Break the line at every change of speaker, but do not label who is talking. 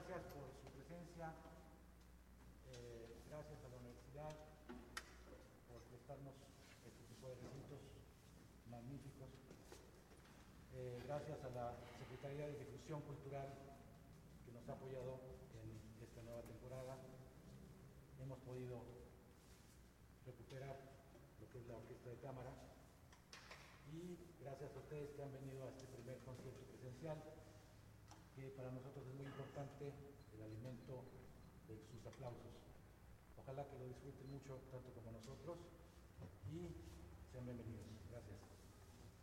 gracias por su presencia, gracias a la universidad por prestarnos este tipo de recintos magníficos, gracias a la Secretaría de Difusión Cultural que nos ha apoyado en esta nueva temporada. Hemos podido recuperar lo que es la orquesta de cámara y gracias a ustedes que han venido a este primer concierto presencial, que para nosotros es muy importante el alimento de sus aplausos. Ojalá que lo disfruten mucho, tanto como nosotros, y sean bienvenidos. Gracias.